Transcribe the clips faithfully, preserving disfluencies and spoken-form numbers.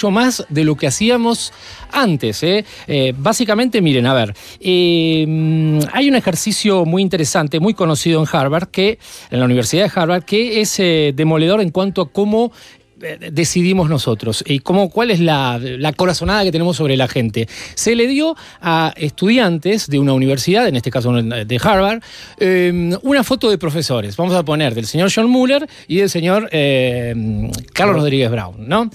mucho más de lo que hacíamos antes. ¿eh? Eh, básicamente, miren, a ver, eh, hay un ejercicio muy interesante, muy conocido en Harvard, que, en la Universidad de Harvard, que es eh, demoledor en cuanto a cómo decidimos nosotros y cómo, cuál es la, la corazonada que tenemos sobre la gente. Se le dio a estudiantes de una universidad, en este caso de Harvard, eh, una foto de profesores. Vamos a poner del señor John Mueller y del señor eh, Carlos Rodríguez Brown, ¿no?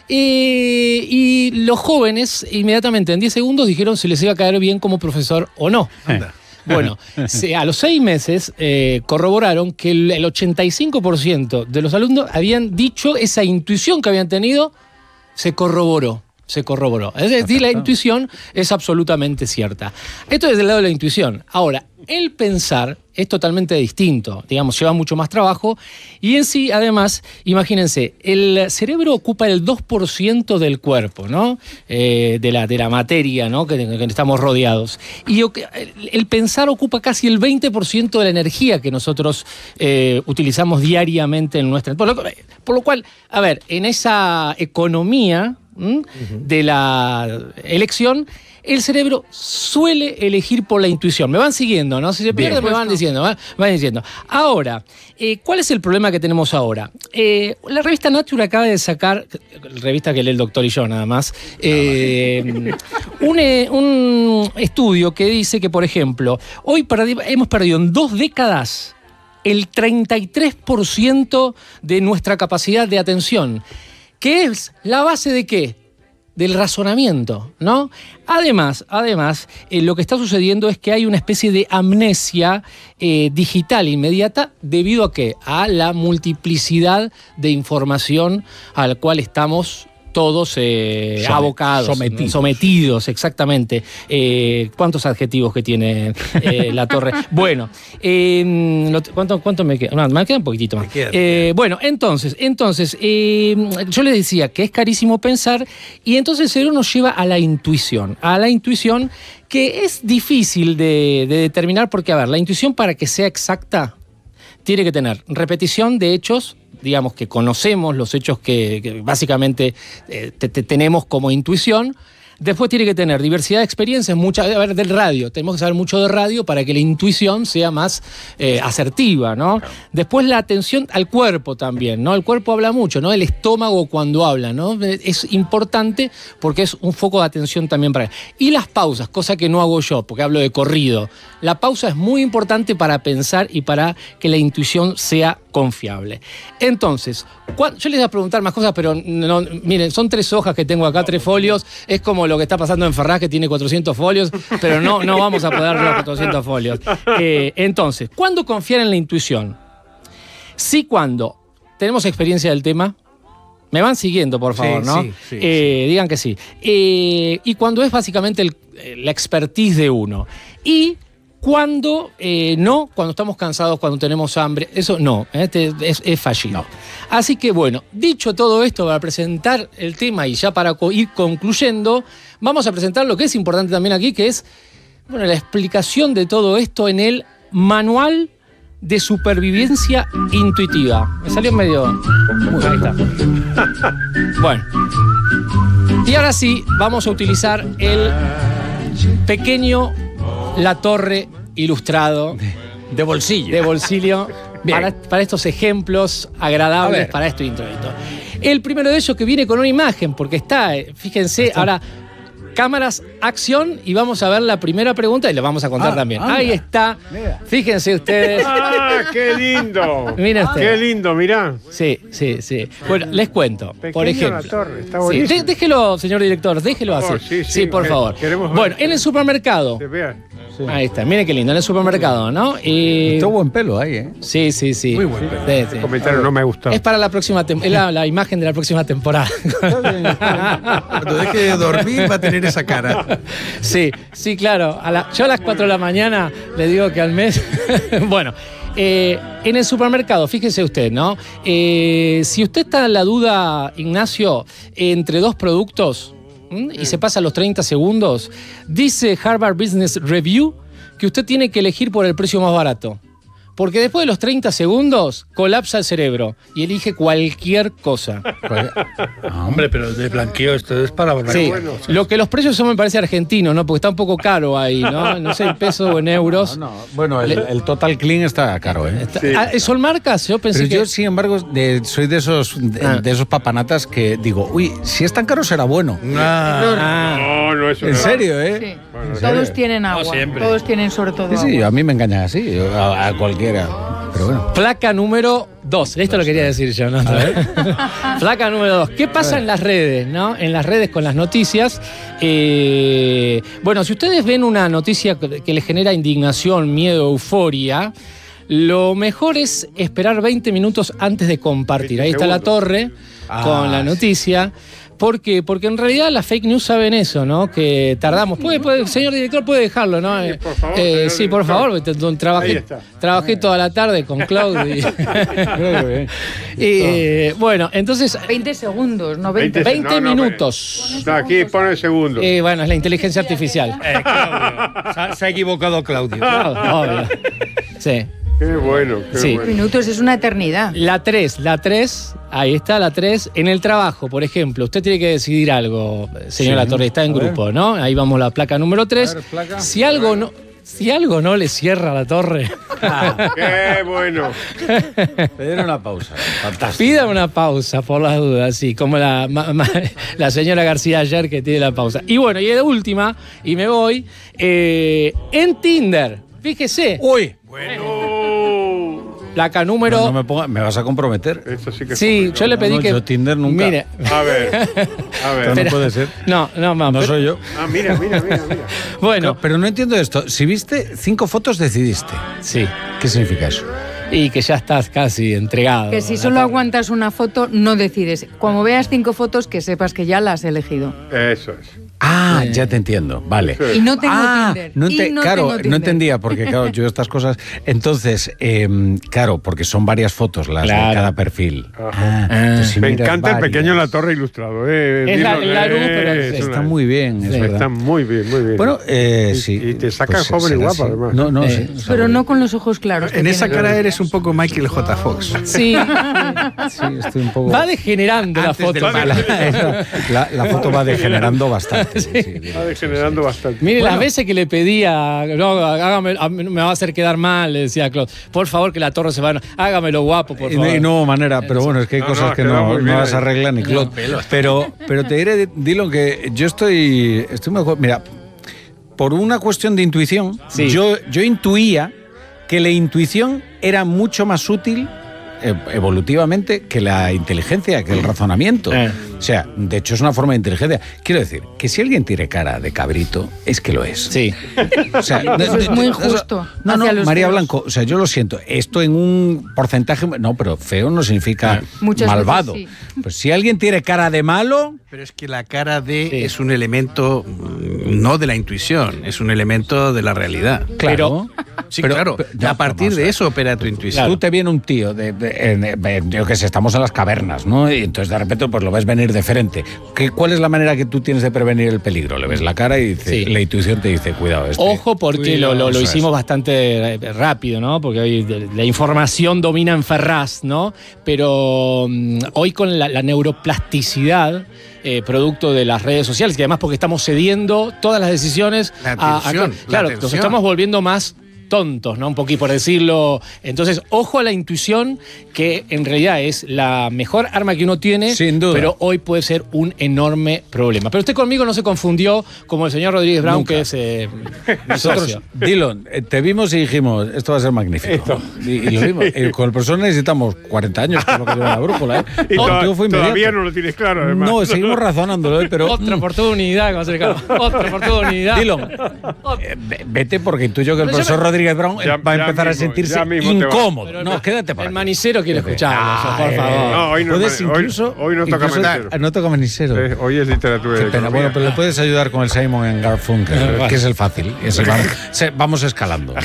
Eh, y los jóvenes inmediatamente en diez segundos dijeron si les iba a caer bien como profesor o no. Anda. Bueno, se, a los seis meses eh, corroboraron que el, el ochenta y cinco por ciento de los alumnos habían dicho esa intuición que habían tenido, se corroboró. Se corroboró. Es decir, la intuición es absolutamente cierta. Esto es del lado de la intuición. Ahora, el pensar es totalmente distinto. Digamos, lleva mucho más trabajo. Y en sí, además, imagínense, el cerebro ocupa el dos por ciento del cuerpo, ¿no? Eh, de, la, de la materia, ¿no? Que, que estamos rodeados. Y el pensar ocupa casi el veinte por ciento de la energía que nosotros eh, utilizamos diariamente en nuestra... Por lo, por lo cual, a ver, en esa economía... ¿Mm? Uh-huh. de la elección, el cerebro suele elegir por la intuición. Me van siguiendo, ¿no? Si se pierde, me van diciendo, ¿eh? van diciendo. Ahora, eh, ¿cuál es el problema que tenemos ahora? Eh, la revista Nature acaba de sacar, revista que lee el doctor y yo nada más, eh, un, eh, un estudio que dice que, por ejemplo, hoy perdi- hemos perdido en dos décadas el treinta y tres por ciento de nuestra capacidad de atención. ¿Qué es la base de qué? Del razonamiento, ¿no? Además, además eh, lo que está sucediendo es que hay una especie de amnesia eh, digital inmediata debido a qué? A la multiplicidad de información a la cual estamos todos eh, Somet- abocados, sometidos. sometidos, exactamente. Eh, ¿Cuántos adjetivos que tiene eh, la torre? Bueno, eh, lo, ¿cuánto, ¿cuánto me queda? No, me queda un poquitito más. Queda, eh, bueno, entonces, entonces eh, yo les decía que es carísimo pensar y entonces el cerebro nos lleva a la intuición, a la intuición que es difícil de, de determinar porque, a ver, la intuición para que sea exacta tiene que tener repetición de hechos, digamos que conocemos los hechos que, que básicamente eh, te, te tenemos como intuición. Después tiene que tener diversidad de experiencias, mucha, a ver, del radio. Tenemos que saber mucho de radio para que la intuición sea más eh, asertiva, ¿no? Claro. Después la atención al cuerpo también, ¿no? El cuerpo habla mucho, ¿no? El estómago cuando habla, ¿no? Es importante porque es un foco de atención también para él. Y las pausas, cosa que no hago yo, porque hablo de corrido. La pausa es muy importante para pensar y para que la intuición sea confiable. Entonces, yo les voy a preguntar más cosas, pero no, miren, son tres hojas que tengo acá, tres folios. Es como lo que está pasando en Ferraz, que tiene cuatrocientos folios, pero no, no vamos a poder ver los cuatrocientos folios. Eh, entonces, ¿cuándo confiar en la intuición? Sí, cuando tenemos experiencia del tema. Me van siguiendo, por favor, sí, ¿no? Sí, sí, eh, sí. Digan que sí. Eh, y cuando es básicamente el, la expertise de uno. Y cuando eh, no, cuando estamos cansados, cuando tenemos hambre, eso no, este es, es fallido. No. Así que bueno, dicho todo esto para presentar el tema y ya para co- ir concluyendo, vamos a presentar lo que es importante también aquí, que es bueno, la explicación de todo esto en el Manual de Supervivencia Intuitiva. Me salió medio... Uy, ahí está. Bueno. Y ahora sí, vamos a utilizar el pequeño La Torre ilustrado. De bolsillo. De bolsillo. Para, para estos ejemplos agradables para esto introito. El primero de ellos que viene con una imagen, porque está, fíjense, está. Ahora, cámaras, acción, y vamos a ver la primera pregunta y le vamos a contar ah, también. Anda. Ahí está. Mira. Fíjense ustedes. ¡Ah, qué lindo! Miren ustedes. Qué lindo, mirá. Sí, sí, sí. Bueno, les cuento. Pequeño por ejemplo. La Torre, está buenísimo. Sí, déjelo, señor director, déjelo así. Sí, sí, sí, por favor. Bueno, en el supermercado. Se vean. Sí. Ahí está, miren qué lindo, en el supermercado, ¿no? Y... Está buen pelo ahí, ¿eh? Sí, sí, sí. Muy buen pelo. Sí, sí. El comentario no me gustó. Es para la próxima temporada, es la, la imagen de la próxima temporada. Cuando deje de dormir va a tener esa cara. Sí, sí, claro. A la, yo a las cuatro de la mañana le digo que al mes... Bueno, eh, en el supermercado, fíjese usted, ¿no? Eh, si usted está en la duda, Ignacio, entre dos productos... y se pasa los treinta segundos, dice Harvard Business Review que usted tiene que elegir por el precio más barato. Porque después de los treinta segundos colapsa el cerebro y elige cualquier cosa. Ah, hombre, pero de blanqueo esto es para Sí, bueno. lo que los precios son me parece argentinos, ¿no? Porque está un poco caro ahí, ¿no? No sé el peso o en euros. No, no. Bueno, el, el Total Clean está caro, ¿eh? Está- Sí. ah, ¿son marcas? Yo pensé Pero que... yo, sin embargo, de- soy de esos, de, Ah. de esos papanatas que digo, uy, si es tan caro será bueno. Ah, No, no es En una- serio, ¿eh? Sí. Bueno, Todos sí. tienen agua. siempre. Todos tienen sobre todo Sí, sí, agua. a mí me engañan así, a, a cualquiera. Pero bueno. placa número dos. Esto lo quería decir yo, ¿no? Placa número dos. ¿Qué pasa en las redes, no? En las redes con las noticias. Eh, bueno, si ustedes ven una noticia que les genera indignación, miedo, euforia, lo mejor es esperar veinte minutos antes de compartir. Ahí está la torre Ah, con la sí. noticia. ¿Por qué? Porque en realidad las fake news saben eso, ¿no? Que tardamos. Puede, puede, señor director, puede dejarlo, ¿no? Sí, por favor, Eh, señor sí, por director. favor. porque te- Ahí Trabajé, está. trabajé toda la tarde con Claudio. Y, Eh, bueno, entonces, veinte segundos, no veinte. veinte veinte no, no, minutos. No, aquí pone segundo. Eh, bueno, es la inteligencia artificial. Se ha, se ha equivocado Claudio. Claro, obvio. Sí. Qué bueno, qué Sí. bueno. Minutos es una eternidad. La tres, la tres, ahí está la tres. En el trabajo, por ejemplo, usted tiene que decidir algo, señora Sí. Torre, está en A ver. grupo, ¿no? Ahí vamos la placa número tres. A ver, placa. Si algo no, si algo no le cierra la torre, Qué bueno. Pedir una pausa. Fantástico. pida una pausa por las dudas, sí, como la, ma- ma- la señora García ayer que tiene la pausa. Y bueno, y de última, y me voy, eh, en Tinder, fíjese, Uy, Bueno. placa número... no, no me, ponga- me vas a comprometer. Eso sí que es Sí, complicado. yo le pedí No, que... yo Tinder nunca. Mire, A ver, a Esto ver. no puede ser. no, no, más. No pero- soy yo. Ah, mira, mira, mira, mira. Bueno, No, pero no entiendo esto. Si viste cinco fotos, decidiste. sí. ¿Qué significa eso? Y que ya estás casi entregado. Que si solo aguantas una foto, no decides. Cuando veas cinco fotos, que sepas que ya la has elegido. Eso es. Ah, ya te entiendo. Vale. Sí. Y no tengo ah, Tinder. no Y ente- no claro, tengo no Tinder. entendía, porque claro, yo estas cosas. Entonces, em, claro, porque son varias fotos las Claro. de cada perfil. Ajá. Ah, entonces, si Me miras encanta el varias. pequeño La Torre ilustrado. Eh. Es la- Dilo, la luz, eh, pero es está Está una- muy bien, es Sí. verdad. Está muy bien, muy bien. Bueno, eh, Y- sí. y te sacan pues, joven y será guapa, así. además. No, no, Eh, sí, Pero sí. no con los ojos claros. que En esa tiene. cara eres un poco Michael J. Fox. Sí, Sí, estoy un poco. va degenerando la Antes foto. del mal. la, la foto va degenerando bastante. sí, diría. Está degenerando bastante. Mire, Bueno. las veces que le pedía, no, hágame, a mí me va a hacer quedar mal, le decía a Claude, por favor que la torre se vaya, hágamelo guapo, por Y favor. no, y no hubo manera, pero bueno, es que hay No, cosas no, que queda no, muy no bien las ahí. arregla ni Claude. Pero, pero te diré, Dylan, que yo estoy, estoy mejor. Mira, por una cuestión de intuición, Sí. yo, yo intuía que la intuición era mucho más útil eh, evolutivamente que la inteligencia, que el razonamiento. Eh. O sea, de hecho es una forma de inteligencia. Quiero decir, que si alguien tiene cara de cabrito, es que lo es. Sí. O sea, Eso es muy injusto No, no, hacia los María feos. Blanco, o sea, yo lo siento. Esto en un porcentaje. No, pero feo no significa Muchas malvado. veces Pues si alguien tiene cara de malo. Pero es que la cara de Sí. es un elemento mm, no de la intuición, es un elemento de la realidad. Claro. Sí, Pero- claro. pero- no, a partir vamos a de ver. eso opera tu intuición. Tú te viene un tío, de, de- en- en- yo que sé, estamos en las cavernas, ¿no? Y entonces de repente pues lo ves venir de frente. ¿Qué, ¿Cuál es la manera que tú tienes de prevenir el peligro? Le ves la cara y dice- Sí. la intuición te dice, cuidado. Este, Ojo porque lo, lo- lo Eso es. hicimos bastante eh, rápido, ¿no? Porque hoy de- la información domina en Ferraz, ¿no? Pero mm, hoy con la, la neuroplasticidad, eh, producto de las redes sociales, y además porque estamos cediendo todas las decisiones La a- a- atención, la claro, nos atención. estamos volviendo más tontos, ¿no? Un poquito por decirlo. Entonces, ojo a la intuición, que en realidad es la mejor arma que uno tiene, Sin duda. pero hoy puede ser un enorme problema. Pero usted conmigo no se confundió como el señor Rodríguez Brown, Nunca. que es eh, mi Nosotros, socio. Dylan, eh, te vimos y dijimos, esto va a ser magnífico. Y, y lo vimos. Y con el profesor necesitamos cuarenta años, que es lo que lleva la brújula. ¿eh? Y Contigo to- fue inmediato. todavía no lo tienes claro, además. No, seguimos razonándolo, ¿eh? Pero... Otra oportunidad, como se le llama. Otra oportunidad. Dylan, eh, ve- vete porque intuyo que el Pero profesor ya me- Rodríguez Brown eh, Ya- va a ya empezar a mismo, sentirse ya mismo te va. incómodo. Pero No, quédate por El aquí. manicero quiere escuchar, Ah, por eh, favor. No, hoy no, Puedes hoy- incluso... hoy no toca incluso- manicero. Ah, No toca manicero. Eh, hoy es literatura. Qué de pena. economía. Bueno, pero le puedes ayudar con el Simon en Garfunkel, vale. que es el fácil. Es el vamos, se- vamos escalando.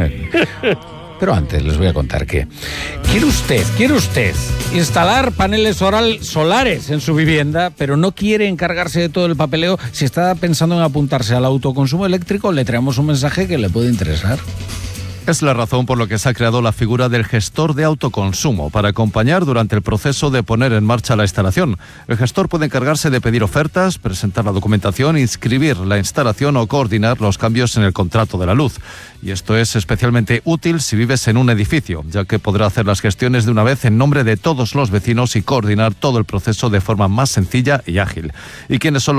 Pero antes les voy a contar que quiere usted, quiere usted instalar paneles oral- solares en su vivienda, pero no quiere encargarse de todo el papeleo. Si está pensando en apuntarse al autoconsumo eléctrico, le traemos un mensaje que le puede interesar. Es la razón por la que se ha creado la figura del gestor de autoconsumo, para acompañar durante el proceso de poner en marcha la instalación. El gestor puede encargarse de pedir ofertas, presentar la documentación, inscribir la instalación o coordinar los cambios en el contrato de la luz. Y esto es especialmente útil si vives en un edificio, ya que podrá hacer las gestiones de una vez en nombre de todos los vecinos y coordinar todo el proceso de forma más sencilla y ágil. ¿Y quiénes son